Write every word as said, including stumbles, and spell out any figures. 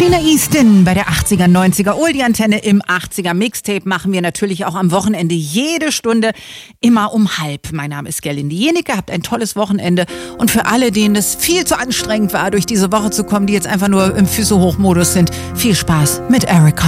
Sheena Easton bei der achtziger, neunziger Oldie-Antenne im achtziger Mixtape machen wir natürlich auch am Wochenende jede Stunde immer um halb. Mein Name ist Gerlinde Jenecke, habt ein tolles Wochenende und für alle, denen es viel zu anstrengend war, durch diese Woche zu kommen, die jetzt einfach nur im Füße-hoch-Modus sind, viel Spaß mit Erykah.